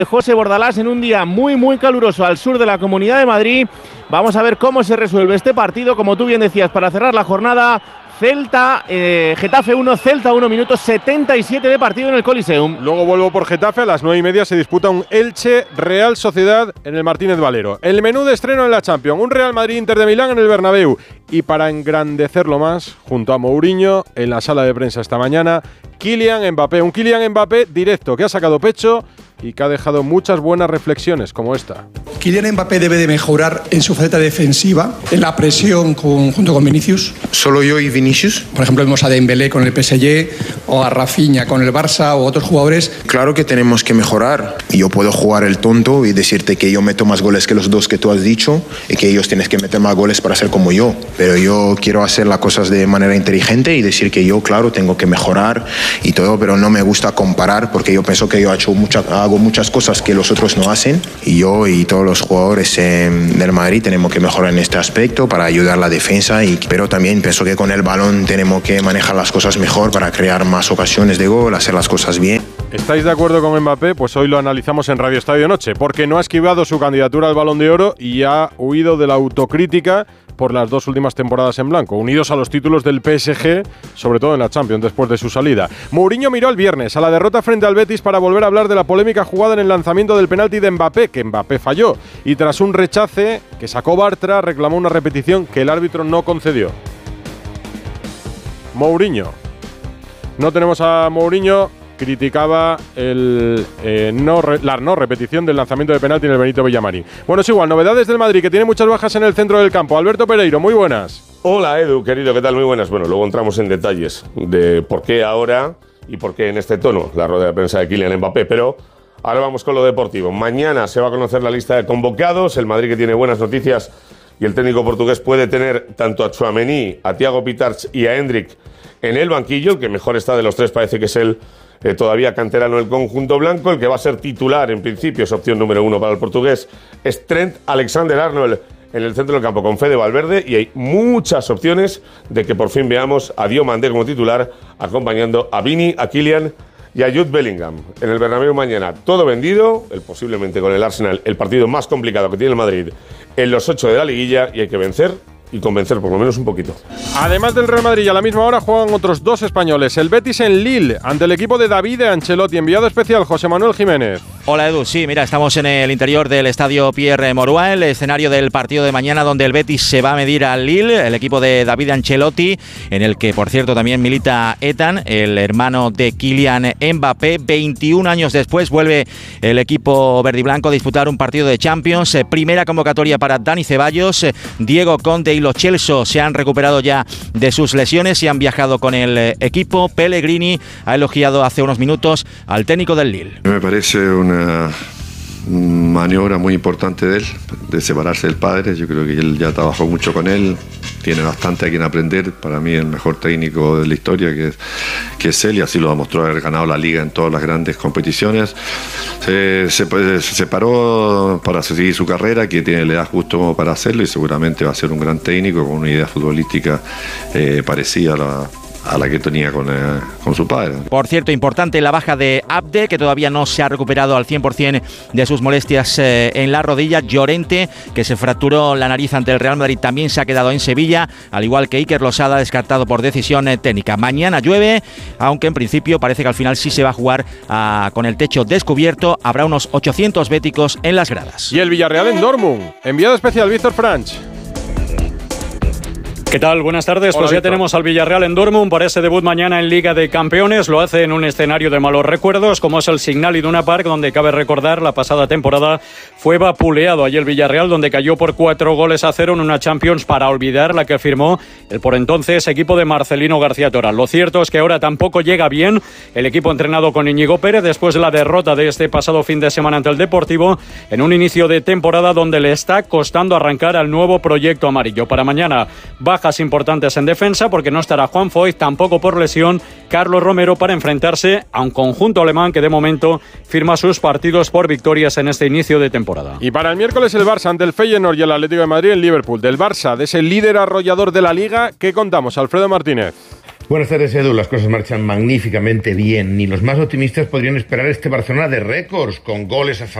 José Bordalás en un día muy caluroso al sur de la Comunidad de Madrid. Vamos a ver cómo se resuelve este partido, como tú bien decías, para cerrar la jornada. Getafe 1, Celta 1, minuto 77 de partido en el Coliseum. Luego vuelvo por Getafe, a las 9:30 se disputa un Elche Real Sociedad en el Martínez Valero. El menú de estreno en la Champions, un Real Madrid-Inter de Milán en el Bernabéu. Y para engrandecerlo más, junto a Mourinho, en la sala de prensa esta mañana, Kylian Mbappé. Un Kylian Mbappé directo, que ha sacado pecho y que ha dejado muchas buenas reflexiones, como esta. Kylian Mbappé debe de mejorar en su faceta defensiva, en la presión junto con Vinicius. ¿Solo yo y Vinicius? Por ejemplo, vemos a Dembélé con el PSG, o a Rafinha con el Barça, o otros jugadores. Claro que tenemos que mejorar. Yo puedo jugar el tonto y decirte que yo meto más goles que los dos que tú has dicho y que ellos tienen que meter más goles para ser como yo. Pero yo quiero hacer las cosas de manera inteligente y decir que yo, claro, tengo que mejorar y todo, pero no me gusta comparar porque yo pienso que yo hago muchas cosas que los otros no hacen y yo y todos los jugadores del Madrid tenemos que mejorar en este aspecto para ayudar a la defensa, pero también pienso que con el balón tenemos que manejar las cosas mejor para crear más ocasiones de gol, hacer las cosas bien. ¿Estáis de acuerdo con Mbappé? Pues hoy lo analizamos en Radio Estadio Noche, porque no ha esquivado su candidatura al Balón de Oro y ha huido de la autocrítica por las dos últimas temporadas en blanco, unidos a los títulos del PSG, sobre todo en la Champions, después de su salida. Mourinho miró el viernes a la derrota frente al Betis para volver a hablar de la polémica jugada en el lanzamiento del penalti de Mbappé, que Mbappé falló, y tras un rechace que sacó Bartra, reclamó una repetición que el árbitro no concedió. Mourinho. No tenemos a Mourinho. Criticaba la no repetición del lanzamiento de penalti en el Benito Villamarín. Bueno, es igual, novedades del Madrid, que tiene muchas bajas en el centro del campo. Alberto Pereiro, muy buenas. Hola Edu, querido, ¿qué tal? Muy buenas. Bueno, luego entramos en detalles de por qué ahora y por qué en este tono la rueda de prensa de Kylian Mbappé, pero ahora vamos con lo deportivo. Mañana se va a conocer la lista de convocados, el Madrid que tiene buenas noticias y el técnico portugués puede tener tanto a Tchouaméni, a Thiago Pitarch y a Endrick en el banquillo. El que mejor está de los tres parece que es el todavía canterano del conjunto blanco. El que va a ser titular, en principio, es opción número 1 para el portugués, es Trent Alexander-Arnold en el centro del campo con Fede Valverde, y hay muchas opciones de que por fin veamos a Diomandé como titular, acompañando a Vini, a Kylian y a Jude Bellingham. En el Bernabéu mañana todo vendido, posiblemente con el Arsenal, el partido más complicado que tiene el Madrid en los 8 de la liguilla, y hay que vencer y convencer por lo menos un poquito. Además del Real Madrid, a la misma hora juegan otros dos españoles. El Betis en Lille, ante el equipo de David Ancelotti. Enviado especial, José Manuel Jiménez. Hola Edu, sí, mira, estamos en el interior del estadio Pierre Mauroy, el escenario del partido de mañana, donde el Betis se va a medir al Lille, el equipo de David Ancelotti, en el que por cierto también milita Ethan, el hermano de Kylian Mbappé. 21 años después vuelve el equipo verdiblanco a disputar un partido de Champions. Primera convocatoria para Dani Ceballos, Diego Conde y Lo Celso se han recuperado ya de sus lesiones y han viajado con el equipo. Pellegrini ha elogiado hace unos minutos al técnico del Lille. Me parece una maniobra muy importante de él, de separarse del padre. Yo creo que él ya trabajó mucho con él, tiene bastante a quien aprender. Para mí el mejor técnico de la historia que es él, y así lo demostró haber ganado la liga en todas las grandes competiciones. Se separó para seguir su carrera, que tiene la edad justo para hacerlo, y seguramente va a ser un gran técnico con una idea futbolística parecida a la que tenía con su padre. Por cierto, importante la baja de Abde, que todavía no se ha recuperado al 100% de sus molestias en la rodilla. Llorente, que se fracturó la nariz ante el Real Madrid, también se ha quedado en Sevilla, al igual que Iker Losada, descartado por decisión técnica. Mañana llueve, aunque en principio parece que al final sí se va a jugar con el techo descubierto. Habrá unos 800 béticos en las gradas. Y el Villarreal en Dortmund. Enviado especial, Víctor Franch. ¿Qué tal? Buenas tardes. Hola, pues ya Víctor. tenemos al Villarreal en Dortmund para ese debut mañana en Liga de Campeones. Lo hace en un escenario de malos recuerdos, como es el Signal Iduna Park, donde cabe recordar la pasada temporada fue vapuleado allí el Villarreal, donde cayó por 4-0 en una Champions para olvidar, la que firmó el por entonces equipo de Marcelino García Toral. Lo cierto es que ahora tampoco llega bien el equipo entrenado con Íñigo Pérez después de la derrota de este pasado fin de semana ante el Deportivo, en un inicio de temporada donde le está costando arrancar al nuevo proyecto amarillo. Para mañana, bajas importantes en defensa, porque no estará Juan Foyth, tampoco por lesión Carlos Romero, para enfrentarse a un conjunto alemán que de momento firma sus partidos por victorias en este inicio de temporada. Y para el miércoles el Barça ante el Feyenoord y el Atlético de Madrid en Liverpool. Del Barça, de ese líder arrollador de la Liga, ¿qué contamos, Alfredo Martínez? Buenas tardes, Edu. Las cosas marchan magníficamente bien. Ni los más optimistas podrían esperar este Barcelona de récords, con goles a favor